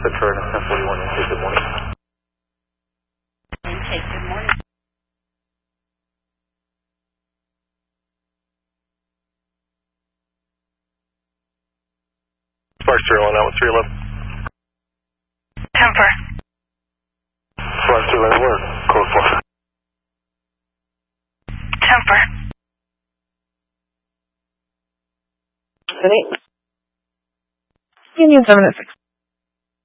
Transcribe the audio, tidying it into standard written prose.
Control 1041 intake, good morning. Intake, good morning. Spark 019 with 311. Temper. Spark 211 work, code 4. Temper. City. Union 7 at 6.